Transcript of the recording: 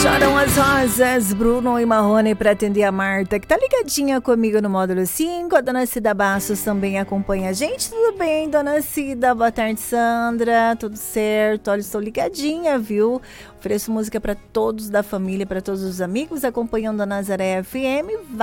Choram as rosas, Bruno e Marrone para atender a Marta, que tá ligadinha comigo no módulo 5. A dona Cida Bastos também acompanha a gente. Tudo bem, dona Cida? Boa tarde, Sandra. Tudo certo? Olha, estou ligadinha, viu? Ofereço música para todos da família, para todos os amigos acompanhando a Nazaré FM.